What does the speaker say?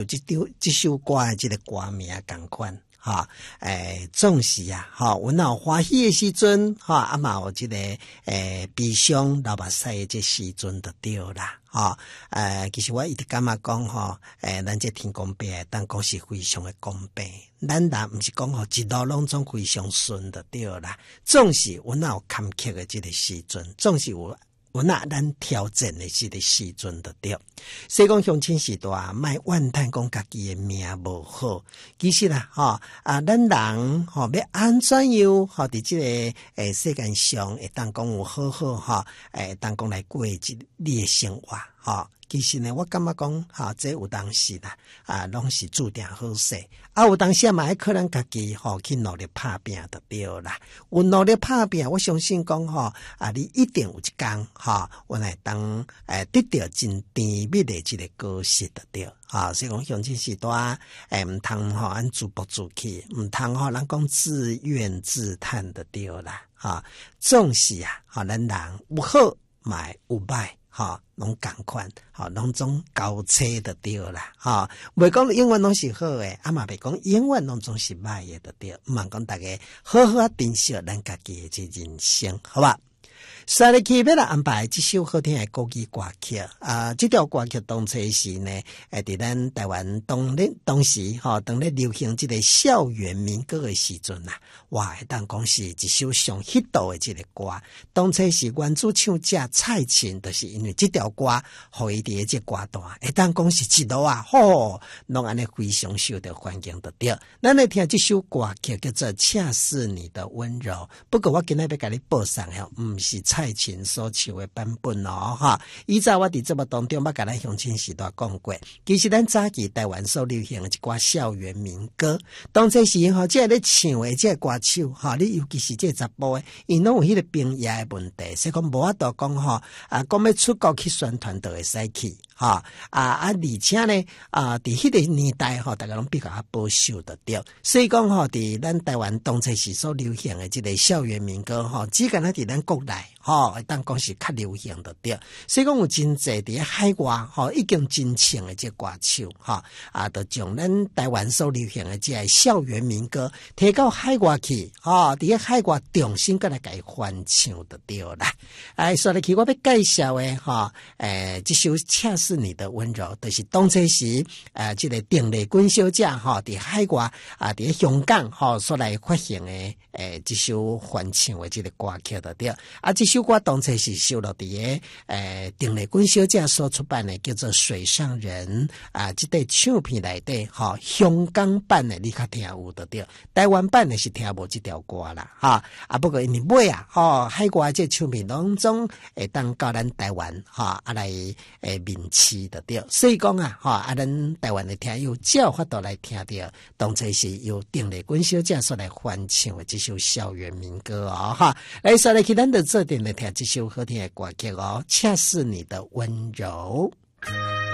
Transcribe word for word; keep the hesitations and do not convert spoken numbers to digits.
这首这首歌的这个歌名同款。哈，诶，总是啊，哈，阮若有欢喜的时阵，哈，啊嘛有即、这个诶悲伤流目屎的这时阵就对啦，哈，诶，其实我一直感觉讲吼，诶，咱这天公伯当讲是非常的公平，咱人毋是讲吼一路拢总非常顺就对啦，总是阮若有坎坷的这个时阵，总是有。有那咱挑战的这个时阵就对，所以讲乡亲时代莫怨叹讲家己的命无好，其实啦，吼啊，咱人吼要安怎样吼伫这个诶世界上会当讲有好好吼，诶当讲来过即你的生活吼。其实呢，我感觉讲，哈，这有当时啦，啊，拢是注定好势。啊，有当时嘛，还可能家己吼去努力打拼就对啦。有努力打拼，我相信讲吼，啊，你一定有一天，哈，我来当诶得到真甜蜜的这个果实就对。啊，所以讲乡亲时代，诶，毋通吼按自暴自弃，毋通吼人讲自怨自叹就对啦。啊，总是啊，吼咱人有好，嘛有歹。哈，拢共款，哈，拢总交叉就对啦，哈，袂讲永远拢是好诶，啊嘛袂讲永远拢总是歹诶就对，毋通讲大家好好啊珍惜咱家己诶这人生，好吧？下日起要来安排这首好听的国语歌曲啊，这条歌曲当初是呢，诶，伫咱台湾当咧当时吼，当咧流行这个校园民歌的时阵呐，哇，当讲是一首上 hit 的这个歌。当初是原主唱者蔡琴，就是因为这条歌，互伊伫这歌单，会当讲是一路啊，吼，拢安尼非常受到欢迎的对。咱来听这首歌曲叫做《恰似你的温柔》，不过我今日要甲你报上吼，毋是蔡琴所唱的版本哦，哈！以前我伫节目当中，捌甲咱乡亲时代讲过，其实咱早期台湾所流行的一寡校园民歌，当初时吼，即个咧唱的即个歌手，哈，你尤其是即个查甫的，因拢有迄个兵役的问题，所以讲无法度讲吼，啊，讲要出国去宣传都会使去。哈啊啊！而且呢啊，伫迄个年代吼，大家拢比较保守的对，所以讲吼，伫咱台湾当初时所流行的即个校园民歌吼，只敢若伫咱国内吼，当讲是较流行的对。所以讲有真侪伫海外吼，已经真唱的即歌手吼啊，就将咱台湾所流行的即个校园民歌摕到海外去吼，伫海外重新再来甲伊翻唱就对啦。哎，说来去我要介绍的吼，诶，即首恰是你的温柔，就是当初时呃，这个邓丽君小姐吼，伫海外啊，伫香港吼所来发行的诶，这首翻唱的这个歌曲的对。啊，这首歌当初是收录伫个诶邓丽君小姐所出版的叫做《水上人》啊，这个唱片内底吼，香港版的你较听有的对，台湾版的是听无这条歌啦哈。啊，不过因为买啊，吼海外这唱片当中会当到咱台湾吼啊来诶面试的对，所以讲啊，吼啊，咱台湾的听友只有法度来听到，当初是由邓丽君小姐所来翻唱的这首校园民歌哦，哈，来说来去咱就做点来听这首好听的歌曲哦，恰似你的温柔。